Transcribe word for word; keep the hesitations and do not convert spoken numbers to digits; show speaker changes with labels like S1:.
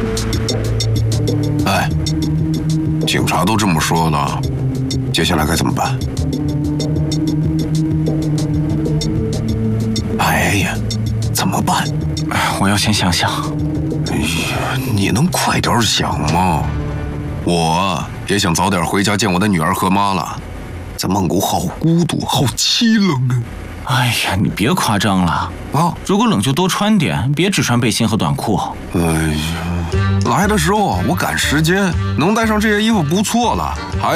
S1: 哎，警察都这么说了，接下来该怎么办？哎呀，怎么办？
S2: 我要先想想。
S1: 哎呀，你能快点想吗？我也想早点回家见我的女儿和妈了，在曼谷好孤独，好凄冷啊！
S2: 哎呀，你别夸张了
S1: 啊！
S2: 如果冷就多穿点，别只穿背心和短裤。
S1: 哎呀，来的时候我赶时间，能带上这些衣服不错了，还。